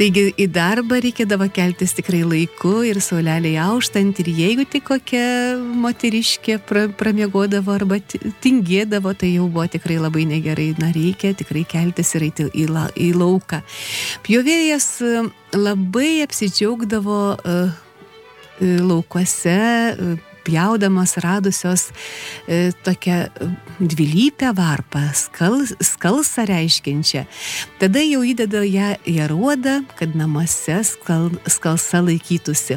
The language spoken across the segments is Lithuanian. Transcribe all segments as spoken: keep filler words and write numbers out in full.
Taigi į darbą reikėdavo keltis tikrai laiku ir saulelei auštant, ir jeigu tik kokia moteriškė pra, pramiegodavo arba tingėdavo, tai jau buvo tikrai labai negerai. Na, reikia tikrai keltis ir eiti į, la, į lauką. Pjovėjas labai apsidžiaugdavo uh, laukuose, uh, pjaudamas radusios e, tokią dvilypę varpą, skal, skalsą reiškiančią. Tada jau įdeda ją į aruodą, kad namuose skal, skalsa laikytųsi.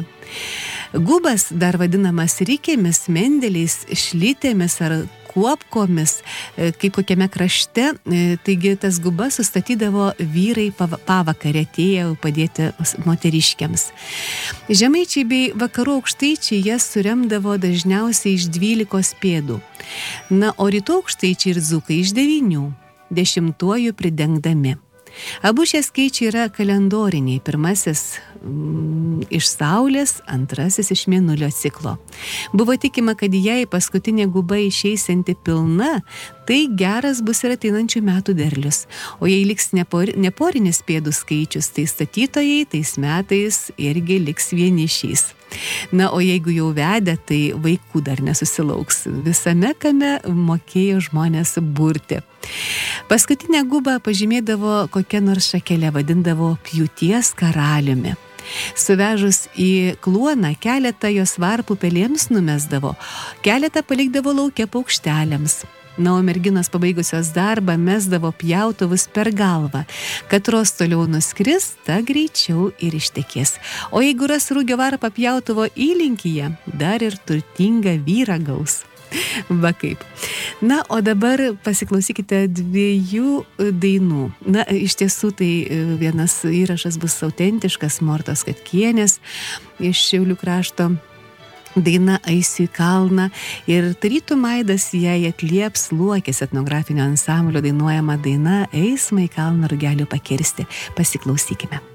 Gubas, dar vadinamas rikėmis, mendeliais, šlytėmis ar kuopkomis, kaip kokiame krašte, taigi tas gubas sustatydavo vyrai pavakarę atėję padėti moteriškiams. Žemaičiai bei vakarų aukštaičiai jas suremdavo dažniausiai iš dvylikos pėdų, na, o rytų aukštaičiai ir dzūkai iš devynių, dešimtuoju pridengdami. Abu šie skaičiai yra kalendoriniai, pirmasis mm, iš Saulės, antrasis iš Mėnulio ciklo. Buvo tikima, kad jei paskutinė guba išeisianti pilna, tai geras bus ir ateinančių metų derlius, o jei liks nepor, neporinis pėdų skaičius, tai statytojai tais metais irgi liks vienišiais. Na, o jeigu jau vedė, tai vaikų dar nesusilauks. Visame kame mokėjo žmonės burti. Paskutinę gubą pažymėdavo kokia nors šakelė, vadindavo pjūties karaliumi. Suvežus į kluoną, keletą jos varpų pelėms numesdavo, keletą palikdavo lauke paukšteliams. Na, o merginos pabaigusios darbą mesdavo pjautuvus per galvą. Katros toliau nuskris, ta greičiau ir ištekės. O jeigu ras rūgio varpą pjautuvo įlinkyje, dar ir turtingą vyrą gaus. Va kaip. Na, o dabar pasiklausykite dviejų dainų. Na, iš tiesų tai vienas įrašas bus autentiškas, Mortos Katkienės iš Šiaulių krašto. Daina Eisiu į kalną ir tarytum aidas jai atlieps Luokės etnografinio ansamblio dainuojama daina Eismą į kalną rugelių pakirsti. Pasiklausykime.